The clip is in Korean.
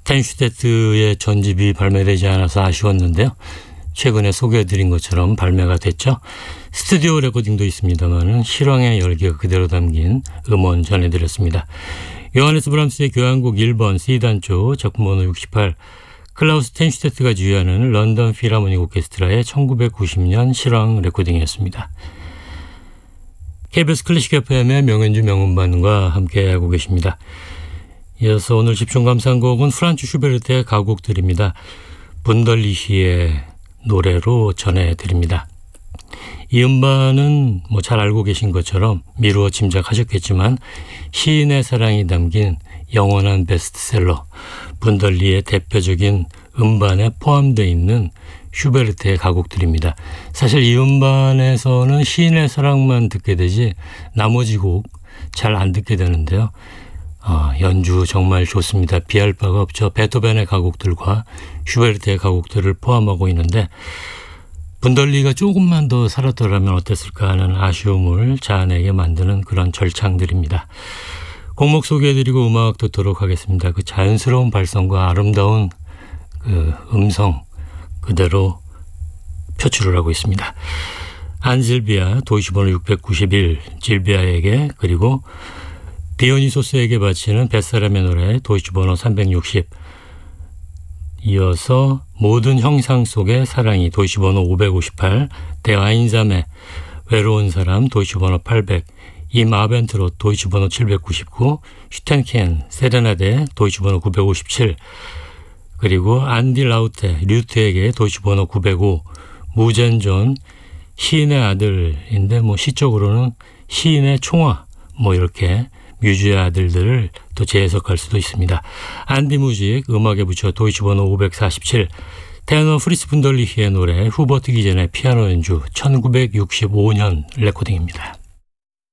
텐슈테트의 전집이 발매되지 않아서 아쉬웠는데요. 최근에 소개해드린 것처럼 발매가 됐죠. 스튜디오 레코딩도 있습니다만 실황의 열기가 그대로 담긴 음원 전해드렸습니다. 요하네스 브람스의 교향곡 1번 C단조 작품 번호 68, 클라우스 텐슈테트가 지휘하는 런던 필하모닉 오케스트라의 1990년 실황 레코딩이었습니다. KBS 클래식 FM의 명연주 명음반과 함께하고 계십니다. 이어서 오늘 집중 감상한 곡은 프란츠 슈베르트의 가곡들입니다. 분덜리히의 노래로 전해드립니다. 이 음반은 잘 알고 계신 것처럼 미루어 짐작하셨겠지만 시인의 사랑이 담긴 영원한 베스트셀러 분덜리의 대표적인 음반에 포함되어 있는 슈베르트의 가곡들입니다. 사실 이 음반에서는 시인의 사랑만 듣게 되지 나머지 곡 잘 안 듣게 되는데요. 연주 정말 좋습니다. 비할 바가 없죠. 베토벤의 가곡들과 슈베르트의 가곡들을 포함하고 있는데 분덜리가 조금만 더 살았더라면 어땠을까 하는 아쉬움을 자아내게 만드는 그런 절창들입니다. 곡목 소개해드리고 음악 듣도록 하겠습니다. 그 자연스러운 발성과 아름다운 그 음성 그대로 표출을 하고 있습니다. 안질비아 도이치번호 691 질비아에게 그리고 디오니소스에게 바치는 뱃사람의 노래 도이치번호 360 이어서 모든 형상 속의 사랑이 도이치번호 558 대아인잠의 외로운 사람 도이치번호 800 임아벤트롯 도이치번호 799 슈텐켄 세레나데 도이치번호 957 그리고 안디 라우테 류트에게 도이치번호 905 무젠존 시인의 아들인데 시적으로는 시인의 총화 이렇게 뮤즈의 아들들을 또 재해석할 수도 있습니다. 안디 무직 음악에 붙여 도이치번호 547 테너 프리츠 분덜리히의 노래 후버트 기젠의 피아노 연주 1965년 레코딩입니다.